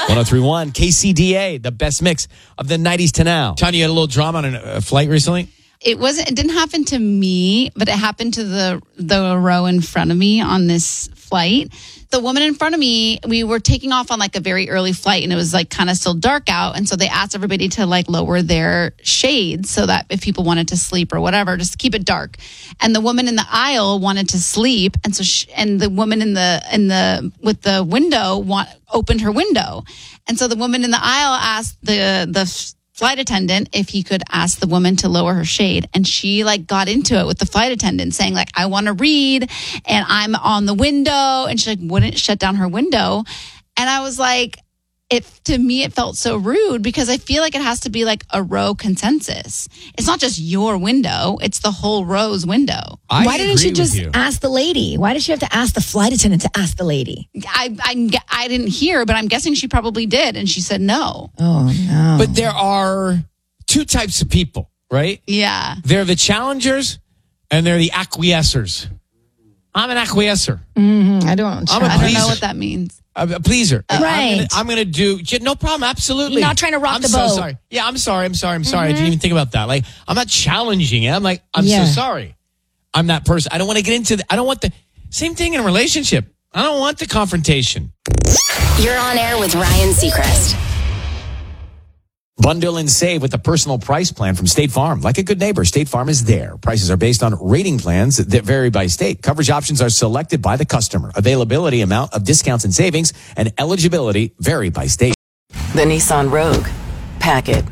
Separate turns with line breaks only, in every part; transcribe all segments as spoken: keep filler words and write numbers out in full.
one oh three point one K C D A, the best mix of the nineties to now. Tanya, you had a little drama on a flight recently?
It wasn't. It didn't happen to me, but it happened to the the row in front of me on this flight. The woman in front of me, we were taking off on like a very early flight, and it was like kind of still dark out, and so they asked everybody to like lower their shades so that if people wanted to sleep or whatever, just keep it dark. And the woman in the aisle wanted to sleep, and so she, and the woman in the in the with the window want, opened her window, and so the woman in the aisle asked the the. flight attendant if he could ask the woman to lower her shade, and she like got into it with the flight attendant saying like, I want to read and I'm on the window, and she like wouldn't shut down her window. And I was like, it to me it felt so rude, because I feel like it has to be like a row consensus. It's not just your window, it's the whole row's window.
I Why didn't she just
you. ask the lady? Why did she have to ask the flight attendant to ask the lady?
I, I, I didn't hear, but I'm guessing she probably did, and she said no.
Oh, no.
But there are two types of people, right?
Yeah.
They're the challengers and they're the acquiescers. I'm an acquiescer.
Mm-hmm. I don't.
I'm a
I don't know
pleaser.
what that means.
A, a pleaser.
Uh, right.
I'm going to do, no problem, absolutely.
You're not trying to rock
I'm
the
so
boat.
sorry. Yeah, I'm sorry, I'm sorry, I'm sorry. Mm-hmm. I didn't even think about that. Like, I'm not challenging it. I'm like, I'm
yeah.
so sorry. I'm that person. I don't want to get into the, I don't want the, same thing in a relationship. I don't want the confrontation.
You're on air with Ryan Seacrest.
Bundle and save with the personal price plan from State Farm. Like a good neighbor, State Farm is there. Prices are based on rating plans that vary by state. Coverage options are selected by the customer. Availability, amount of discounts and savings, and eligibility vary by state.
The Nissan Rogue. Pack it.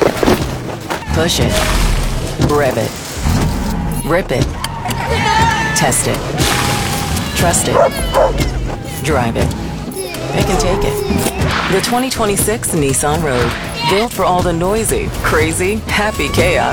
Push it. Rev it. Rip it. Test it. Trust it. Drive it. Pick and take it. The twenty twenty-six Nissan Rogue. Built for all the noisy, crazy, happy chaos